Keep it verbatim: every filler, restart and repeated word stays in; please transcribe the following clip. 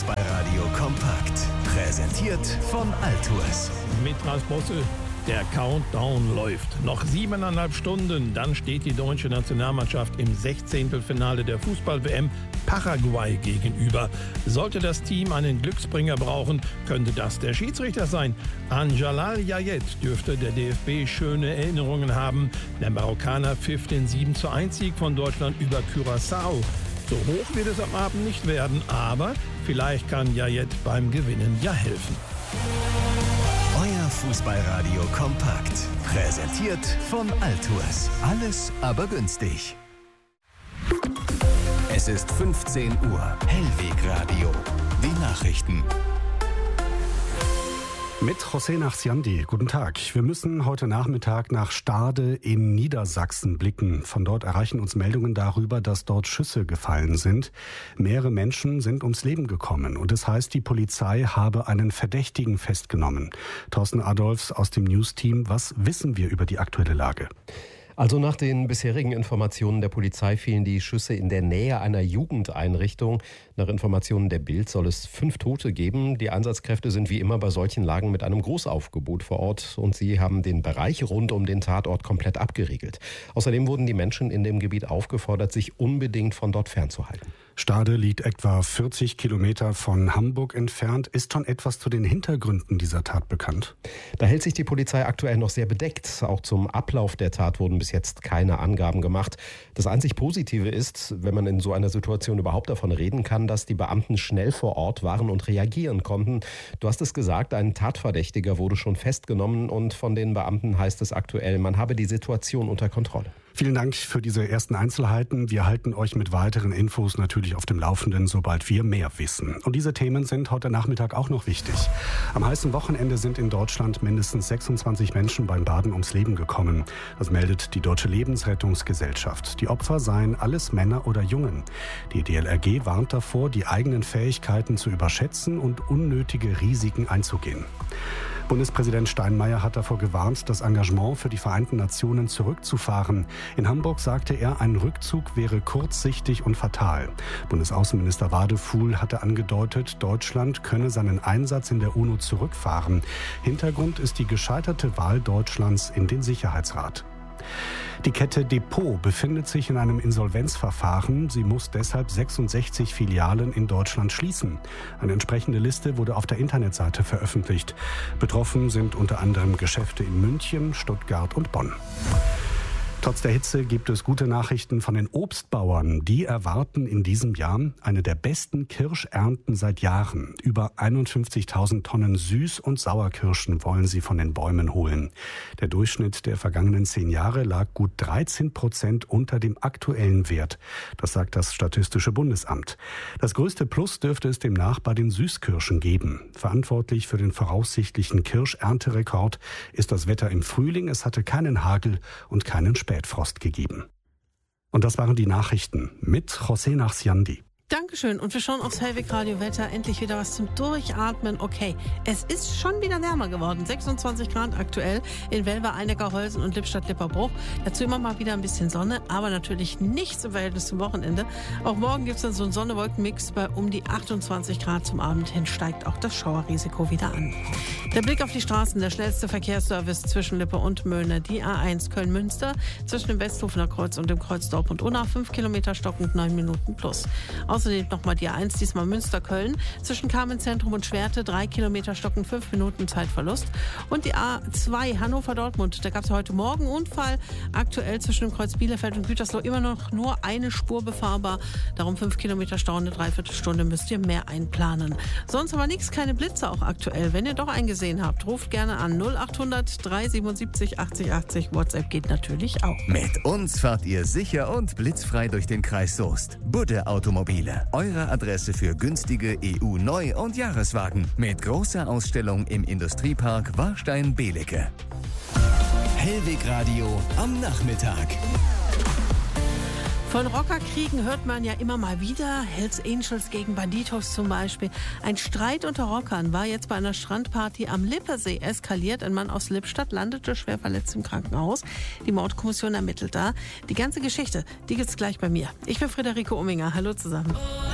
Fußballradio kompakt. Präsentiert von Altours. Mit Ralf Bosse. Der Countdown läuft. Noch siebeneinhalb Stunden, dann steht die deutsche Nationalmannschaft im Sechzehntelfinale der Fußball-W M Paraguay gegenüber. Sollte das Team einen Glücksbringer brauchen, könnte das der Schiedsrichter sein. An Jalal Yayet dürfte der D F B schöne Erinnerungen haben. Der Marokkaner pfiff den sieben zu eins Sieg von Deutschland über Curaçao. So hoch wird es am Abend nicht werden, aber vielleicht kann Yayet beim Gewinnen ja helfen. Euer Fußballradio kompakt. Präsentiert von Altours. Alles aber günstig. Es ist fünfzehn Uhr. Hellwegradio. Die Nachrichten. Mit José Nachsiandi. Guten Tag. Wir müssen heute Nachmittag nach Stade in Niedersachsen blicken. Von dort erreichen uns Meldungen darüber, dass dort Schüsse gefallen sind. Mehrere Menschen sind ums Leben gekommen. Und es heißt, die Polizei habe einen Verdächtigen festgenommen. Thorsten Adolfs aus dem News-Team. Was wissen wir über die aktuelle Lage? Also nach den bisherigen Informationen der Polizei fielen die Schüsse in der Nähe einer Jugendeinrichtung. Nach Informationen der Bild soll es fünf Tote geben. Die Einsatzkräfte sind wie immer bei solchen Lagen mit einem Großaufgebot vor Ort und sie haben den Bereich rund um den Tatort komplett abgeriegelt. Außerdem wurden die Menschen in dem Gebiet aufgefordert, sich unbedingt von dort fernzuhalten. Stade liegt etwa vierzig Kilometer von Hamburg entfernt. Ist schon etwas zu den Hintergründen dieser Tat bekannt? Da hält sich die Polizei aktuell noch sehr bedeckt. Auch zum Ablauf der Tat wurden bis jetzt keine Angaben gemacht. Das einzig Positive ist, wenn man in so einer Situation überhaupt davon reden kann, dass die Beamten schnell vor Ort waren und reagieren konnten. Du hast es gesagt, ein Tatverdächtiger wurde schon festgenommen und von den Beamten heißt es aktuell, man habe die Situation unter Kontrolle. Vielen Dank für diese ersten Einzelheiten. Wir halten euch mit weiteren Infos natürlich auf dem Laufenden, sobald wir mehr wissen. Und diese Themen sind heute Nachmittag auch noch wichtig. Am heißen Wochenende sind in Deutschland mindestens sechsundzwanzig Menschen beim Baden ums Leben gekommen. Das meldet die Deutsche Lebensrettungsgesellschaft. Die Opfer seien alles Männer oder Jungen. Die D L R G warnt davor, die eigenen Fähigkeiten zu überschätzen und unnötige Risiken einzugehen. Bundespräsident Steinmeier hat davor gewarnt, das Engagement für die Vereinten Nationen zurückzufahren. In Hamburg sagte er, ein Rückzug wäre kurzsichtig und fatal. Bundesaußenminister Wadefuhl hatte angedeutet, Deutschland könne seinen Einsatz in der UNO zurückfahren. Hintergrund ist die gescheiterte Wahl Deutschlands in den Sicherheitsrat. Die Kette Depot befindet sich in einem Insolvenzverfahren. Sie muss deshalb sechsundsechzig Filialen in Deutschland schließen. Eine entsprechende Liste wurde auf der Internetseite veröffentlicht. Betroffen sind unter anderem Geschäfte in München, Stuttgart und Bonn. Trotz der Hitze gibt es gute Nachrichten von den Obstbauern. Die erwarten in diesem Jahr eine der besten Kirschernten seit Jahren. Über einundfünfzigtausend Tonnen Süß- und Sauerkirschen wollen sie von den Bäumen holen. Der Durchschnitt der vergangenen zehn Jahre lag gut dreizehn Prozent unter dem aktuellen Wert. Das sagt das Statistische Bundesamt. Das größte Plus dürfte es demnach bei den Süßkirschen geben. Verantwortlich für den voraussichtlichen Kirschernterekord ist das Wetter im Frühling. Es hatte keinen Hagel und keinen Spätfrost gegeben. Und das waren die Nachrichten mit José Nachsiandi. Dankeschön. Und wir schauen aufs Hellwegradio-Wetter. Endlich wieder was zum Durchatmen. Okay, es ist schon wieder wärmer geworden. sechsundzwanzig Grad aktuell in Welver, Einecker-Holsen und Lippstadt-Lipperbruch. Dazu immer mal wieder ein bisschen Sonne, aber natürlich nichts im Verhältnis zum Wochenende. Auch morgen gibt es dann so einen Sonne-Wolken-Mix. Bei um die achtundzwanzig Grad zum Abend hin steigt auch das Schauerrisiko wieder an. Der Blick auf die Straßen, der schnellste Verkehrsservice zwischen Lippe und Möhne. Die A eins Köln-Münster zwischen dem Westhofener Kreuz und dem Kreuz Dortmund Unna. fünf Kilometer stockend, neun Minuten plus. Außerdem nochmal die A eins, diesmal Münster-Köln, zwischen Kamenz-Zentrum und Schwerte, drei Kilometer stocken, fünf Minuten Zeitverlust. Und die A zwei Hannover-Dortmund, da gab es heute Morgen Unfall, aktuell zwischen dem Kreuz Bielefeld und Gütersloh immer noch nur eine Spur befahrbar, darum fünf Kilometer Stau, eine Dreiviertelstunde müsst ihr mehr einplanen. Sonst aber nichts, keine Blitze auch aktuell. Wenn ihr doch eingesehen habt, ruft gerne an null acht hundert drei siebenundsiebzig achtzig achtzig, WhatsApp geht natürlich auch. Mit uns fahrt ihr sicher und blitzfrei durch den Kreis Soest. Budde Automobile. Eure Adresse für günstige E U-Neu- und Jahreswagen mit großer Ausstellung im Industriepark Warstein-Belecke. Hellwegradio am Nachmittag. Von Rockerkriegen hört man ja immer mal wieder. Hells Angels gegen Banditos zum Beispiel. Ein Streit unter Rockern war jetzt bei einer Strandparty am Lippersee eskaliert. Ein Mann aus Lippstadt landete schwer verletzt im Krankenhaus. Die Mordkommission ermittelt da. Die ganze Geschichte, die gibt's gleich bei mir. Ich bin Friederike Umminger. Hallo zusammen.